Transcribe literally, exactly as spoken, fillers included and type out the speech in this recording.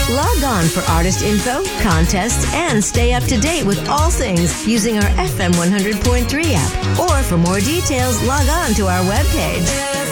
Log on for artist info, contests, and stay up to date with all things using our F M one hundred point three app. Or for more details, log on to our webpage.